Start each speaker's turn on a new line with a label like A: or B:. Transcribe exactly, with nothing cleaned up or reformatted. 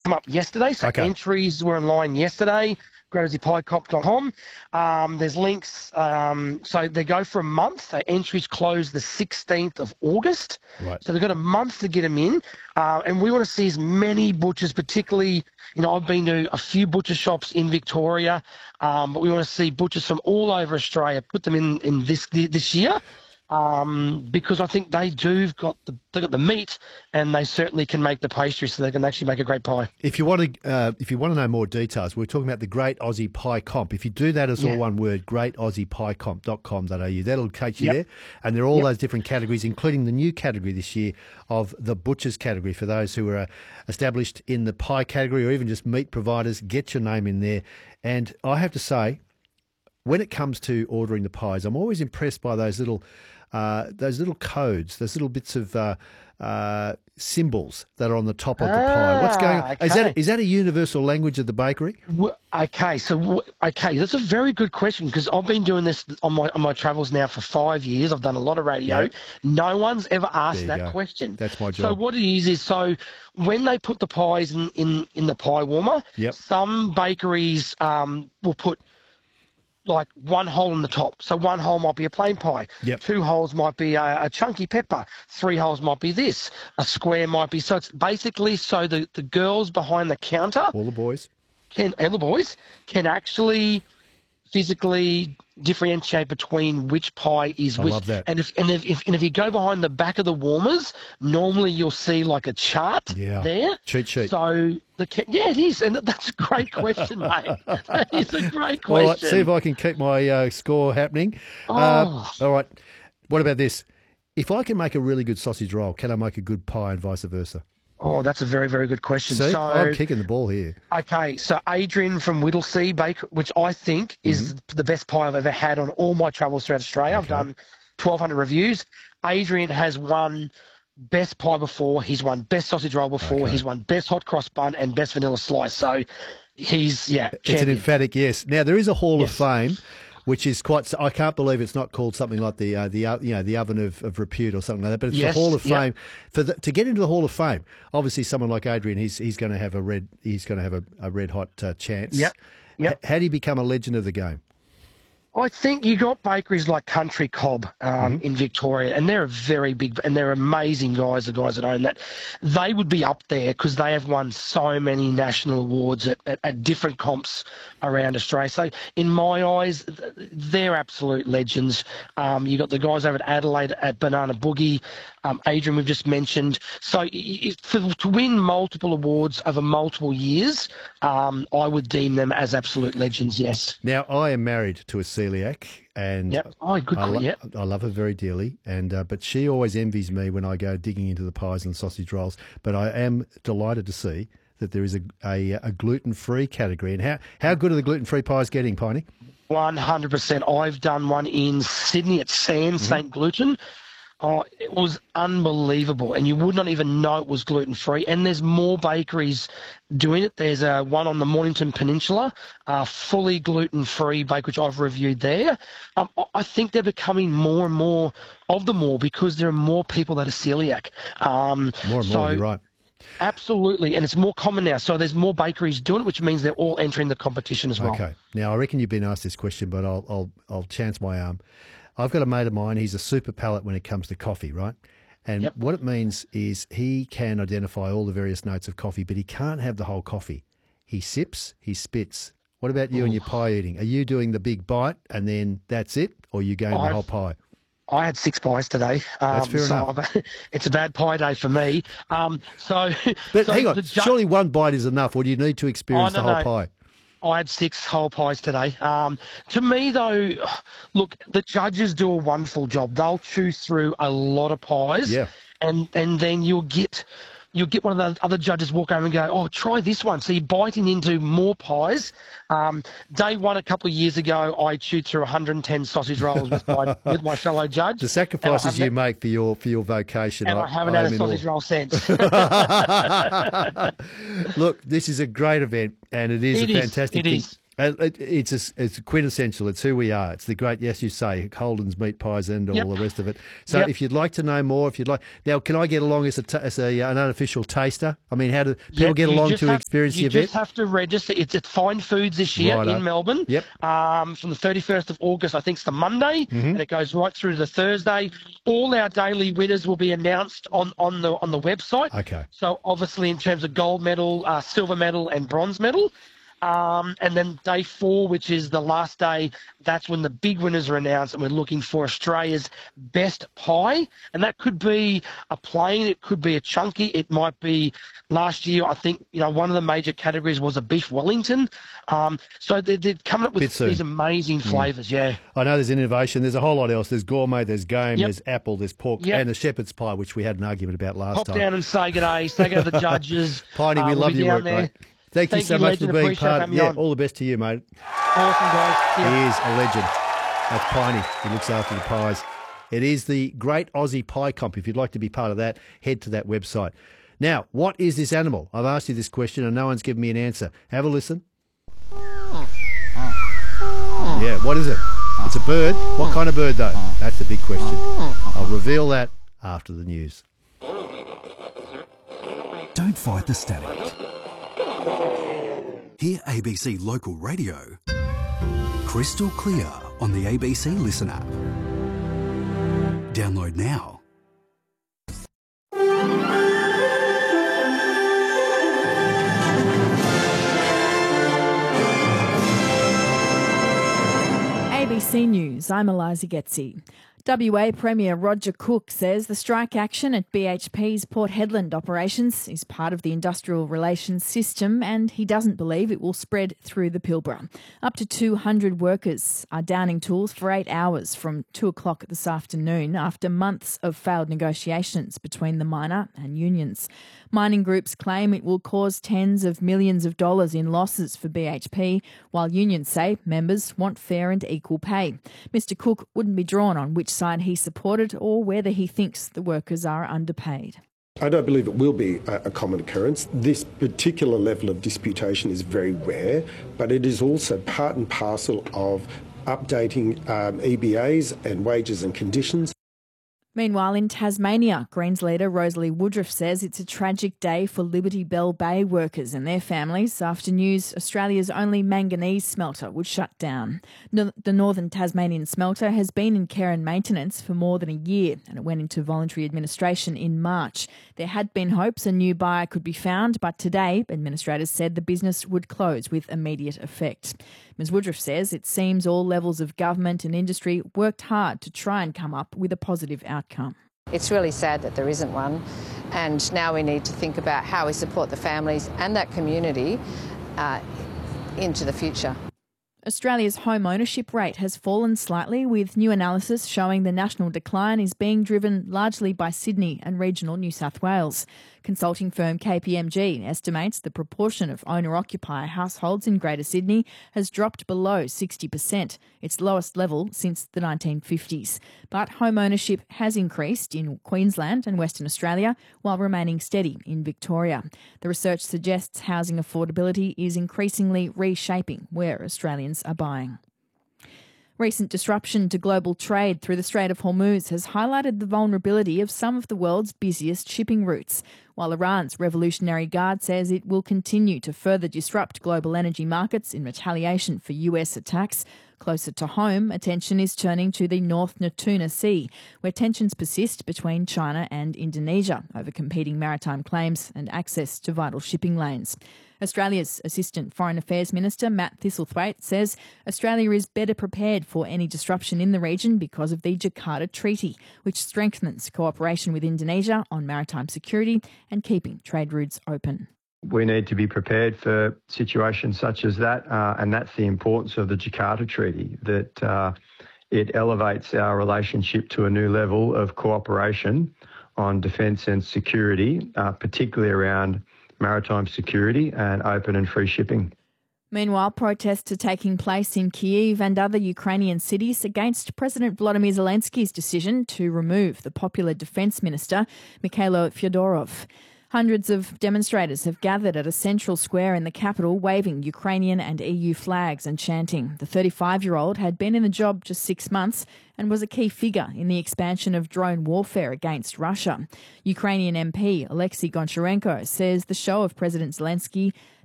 A: them up yesterday, so
B: Okay.
A: entries were online yesterday. great aussie pie comp dot com. Um, there's links. Um, so they go for a month. So entries close the sixteenth of August.
B: Right.
A: So they've got a month to get them in. Uh, and we want to see as many butchers, particularly, you know, I've been to a few butcher shops in Victoria, um, but we want to see butchers from all over Australia put them in, in this this year. Um, because I think they do got the they got the meat, and they certainly can make the pastry, so they can actually make a great pie.
B: If you want to, uh, if you want to know more details, we're talking about the Great Aussie Pie Comp. If you do that as
A: Yeah.
B: all one word, great aussie pie comp dot com dot a u, that'll take you
A: Yep.
B: there. And there are all
A: Yep.
B: those different categories, including the new category this year of the butchers category. For those who are uh, established in the pie category or even just meat providers, get your name in there. And I have to say, when it comes to ordering the pies, I'm always impressed by those little, uh, those little codes, those little bits of uh, uh, symbols that are on the top of the pie. What's going on?
A: Ah,
B: Is that
A: okay.
B: is that a universal language of the bakery?
A: W- Okay, so w- okay, that's a very good question, because I've been doing this on my on my travels now for five years. I've done a lot of radio.
B: Yeah.
A: No one's ever
B: There
A: asked
B: you
A: that
B: go.
A: question.
B: That's my
A: So
B: job.
A: what it is is so when they put the pies in in, in the pie warmer,
B: Yep.
A: some bakeries um, will put like one hole in the top. So one hole might be a plain pie.
B: Yep.
A: Two holes might be a, a chunky pepper. Three holes might be this. A square might be. So it's basically so the, the girls behind the counter
B: All the boys.
A: can, and the boys can actually physically differentiate between which pie is
B: I
A: which.
B: love that.
A: And if and if, if and if you go behind the back of the warmers, normally you'll see like a chart
B: Yeah.
A: there.
B: Cheat sheet.
A: So the ca- yeah, it is, and that's a great question, mate. That is a great
B: All
A: question.
B: right, see if I can keep my uh, score happening.
A: Oh.
B: Uh, all right. What about this? If I can make a really good sausage roll, can I make a good pie and vice versa?
A: Oh, that's a very, very good question.
B: See,
A: So,
B: I'm kicking the ball here.
A: okay, so Adrian from Whittlesea Baker, which I think is the best pie I've ever had on all my travels throughout Australia. I've
B: Okay.
A: done twelve hundred reviews. Adrian has won best pie before. He's won best sausage roll before.
B: Okay.
A: He's won best hot cross bun and best vanilla slice. So he's, yeah,
B: It's an
A: champion.
B: emphatic yes. Now there is a Hall of
A: Yes.
B: Fame, which is quite. I can't believe it's not called something like the uh, the uh, you know the oven of, of repute or something like that. But it's
A: Yes,
B: the Hall of
A: yep.
B: Fame. For the, to get into the Hall of Fame, obviously someone like Adrian, he's he's going to have a red he's going to have a, a red hot uh, chance.
A: Yep, yep.
B: H- how do you become a legend of the game?
A: I think you got bakeries like Country Cobb um,
B: Mm-hmm.
A: in Victoria, and they're a very big, and they're amazing guys, the guys that own that. They would be up there because they have won so many national awards at, at, at different comps around Australia. So in my eyes, th- they're absolute legends. Um, you got the guys over at Adelaide at Banana Boogie, um, Adrian we've just mentioned. So i- i- for, to win multiple awards over multiple years, um, I would deem them as absolute legends, yes.
B: Now I am married to a celiac, and
A: Yep. Oh, good
B: I,
A: call,
B: lo-
A: yep.
B: I love her very dearly, and uh, but she always envies me when I go digging into the pies and sausage rolls. But I am delighted to see that there is a a, a gluten free category. And how how good are the gluten free pies getting, Piney?
A: one hundred percent. I've done one in Sydney at Sands, Saint Gluten. Oh, it was unbelievable, and you would not even know it was gluten-free. And there's more bakeries doing it. There's uh, one on the Mornington Peninsula, uh, fully gluten-free bake, which I've reviewed there. Um, I- I think they're becoming more and more of them all because there are more people that are celiac. Um,
B: More and
A: so,
B: more, you're right.
A: Absolutely, and it's more common now. So there's more bakeries doing it, which means they're all entering the competition as well.
B: Okay. Now I reckon you've been asked this question, but I'll I'll I'll chance my arm. I've got a mate of mine. He's a super palate when it comes to coffee, right? And
A: Yep.
B: what it means is he can identify all the various notes of coffee, but he can't have the whole coffee. He sips, he spits. What about you and your pie eating? Are you doing the big bite and then that's it, or are you going the
A: I've-
B: whole pie?
A: I had six pies today. Um,
B: That's fair
A: so
B: enough.
A: I've- it's a bad pie day for me. Um, so,
B: But
A: so
B: hang on,
A: the ju-
B: surely one bite is enough, or do you need to experience
A: Oh, no,
B: the whole
A: no.
B: pie?
A: I had six whole pies today. Um, to me, though, look, the judges do a wonderful job. They'll choose through a lot of pies,
B: Yeah.
A: and and then you'll get you'll get one of the other judges walk over and go, oh, try this one. So you're biting into more pies. Um, day one a couple of years ago, I chewed through one hundred ten sausage rolls with my with my fellow judge.
B: The sacrifices
A: haven't-
B: you make for your for your vocation.
A: And I, haven't had
B: am
A: a
B: in awe.
A: sausage roll since.
B: Look, this is a great event, and it is
A: It
B: a
A: is,
B: fantastic
A: it
B: thing.
A: is.
B: Uh, it, it's a, it's quintessential. It's who we are. It's the great, yes, you say, Holden's meat pies and all
A: Yep.
B: the rest of it. So
A: Yep.
B: if you'd like to know more, if you'd like, now can I get along as a t- as a uh, an unofficial taster? I mean, how do people
A: Yep,
B: get
A: you
B: along
A: just
B: to
A: have-
B: experience the
A: You
B: event?
A: just have to register. It's at Fine Foods this year
B: Righto.
A: in Melbourne.
B: Yep.
A: Um, from the thirty-first of August, I think it's the Monday,
B: Mm-hmm.
A: and it goes right through to the Thursday. All our daily winners will be announced on, on the on the website.
B: Okay.
A: So obviously, in terms of gold medal, uh, silver medal, and bronze medal. Um, and then day four, which is the last day, that's when the big winners are announced, and we're looking for Australia's best pie. And that could be a plain, it could be a chunky, it might be last year, I think, you know, one of the major categories was a beef Wellington. Um, so they're, they're coming up
B: Bit
A: with
B: soon.
A: these amazing flavours, yeah.
B: I know there's innovation. There's a whole lot else. There's gourmet, there's game,
A: Yep.
B: there's apple, there's pork,
A: Yep.
B: and the shepherd's pie, which we had an argument about last
A: Pop
B: time.
A: down and say good day, say good to the judges.
B: Piney,
A: Uh,
B: we
A: we'll
B: love
A: be
B: your
A: down
B: work,
A: there.
B: mate. Thank,
A: Thank
B: you so
A: you,
B: much
A: legend.
B: for being
A: Appreciate
B: part.
A: having me
B: Yeah,
A: on.
B: all the best to you, mate.
A: Awesome, guys. See ya.
B: He is a legend. That's Piney. He looks after the pies. It is the Great Aussie Pie Comp. If you'd like to be part of that, head to that website. Now, what is this animal? I've asked you this question and no one's given me an answer. Have a listen. Yeah, what is it? It's a bird. What kind of bird, though? That's the big question. I'll reveal that after the news.
C: Don't fight the static. Hear A B C Local Radio crystal clear on the A B C Listen app. Download now.
D: A B C News, I'm Eliza Getzi. W A Premier Roger Cook says the strike action at B H P's Port Hedland operations is part of the industrial relations system and he doesn't believe it will spread through the Pilbara. Up to two hundred workers are downing tools for eight hours from two o'clock this afternoon after months of failed negotiations between the miner and unions. Mining groups claim it will cause tens of millions of dollars in losses for B H P, while unions say members want fair and equal pay. Mister Cook wouldn't be drawn on which side he supported or whether he thinks the workers are underpaid.
E: I don't believe it will be a, a common occurrence. This particular level of disputation is very rare, but it is also part and parcel of updating um, E B As and wages and conditions.
D: Meanwhile, in Tasmania, Greens leader Rosalie Woodruff says it's a tragic day for Liberty Bell Bay workers and their families after news Australia's only manganese smelter would shut down. No, the Northern Tasmanian smelter has been in care and maintenance for more than a year and it went into voluntary administration in March. There had been hopes a new buyer could be found, but today administrators said the business would close with immediate effect. Miz Woodruff says it seems all levels of government and industry worked hard to try and come up with a positive outcome.
F: It's really sad that there isn't one, and now we need to think about how we support the families and that community uh, into the future.
D: Australia's home ownership rate has fallen slightly, with new analysis showing the national decline is being driven largely by Sydney and regional New South Wales. Consulting firm K P M G estimates the proportion of owner-occupier households in Greater Sydney has dropped below sixty percent, its lowest level since the nineteen fifties. But home ownership has increased in Queensland and Western Australia, while remaining steady in Victoria. The research suggests housing affordability is increasingly reshaping where Australians are buying. Recent disruption to global trade through the Strait of Hormuz has highlighted the vulnerability of some of the world's busiest shipping routes, while Iran's Revolutionary Guard says it will continue to further disrupt global energy markets in retaliation for U S attacks. Closer to home, attention is turning to the North Natuna Sea, where tensions persist between China and Indonesia over competing maritime claims and access to vital shipping lanes. Australia's Assistant Foreign Affairs Minister Matt Thistlethwaite says Australia is better prepared for any disruption in the region because of the Jakarta Treaty, which strengthens cooperation with Indonesia on maritime security and keeping trade routes open.
G: We need to be prepared for situations such as that, uh, and that's the importance of the Jakarta Treaty, that uh, it elevates our relationship to a new level of cooperation on defence and security, uh, particularly around maritime security and open and free shipping.
D: Meanwhile, protests are taking place in Kyiv and other Ukrainian cities against President Volodymyr Zelensky's decision to remove the popular defence minister, Mikhailo Fyodorov. Hundreds of demonstrators have gathered at a central square in the capital, waving Ukrainian and E U flags and chanting. The thirty-five-year-old had been in the job just six months and was a key figure in the expansion of drone warfare against Russia. Ukrainian M P Alexei Goncharenko says the show of President Zelensky